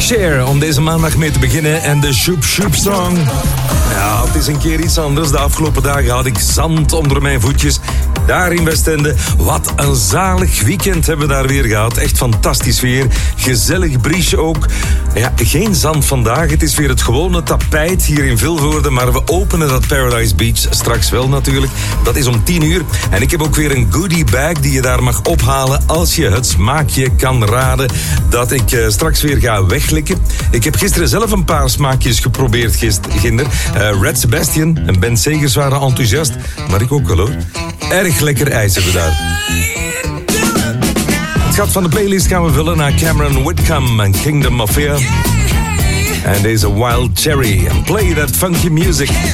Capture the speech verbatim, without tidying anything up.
Cher om deze maandag mee te beginnen en de Shoop Shoop Song. Ja, het is een keer iets anders. De afgelopen dagen had ik zand onder mijn voetjes. Daar in Westende. Wat een zalig weekend hebben we daar weer gehad. Echt fantastisch weer. Gezellig briesje ook. Ja, geen zand vandaag. Het is weer het gewone tapijt hier in Vilvoorde. Maar we openen dat Paradise Beach straks wel natuurlijk. Dat is om tien uur. En ik heb ook weer een goodie bag die je daar mag ophalen als je het smaakje kan raden dat ik uh, straks weer ga weglikken. Ik heb gisteren zelf een paar smaakjes geprobeerd ginder. Uh, Red Sebastian en Ben Segers waren enthousiast. Maar ik ook wel hoor. Erg lekker ijs hebben we daar. Het gat van de playlist gaan we vullen naar Cameron Whitcomb en Kingdom of Fear. En deze Wild Cherry. And play that funky music.